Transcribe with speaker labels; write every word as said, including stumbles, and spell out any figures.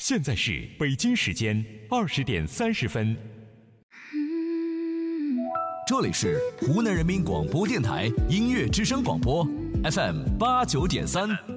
Speaker 1: 现在是北京时间二十点三十分。
Speaker 2: 这里是湖南人民广播电台音乐之声广播 F M 八九点三。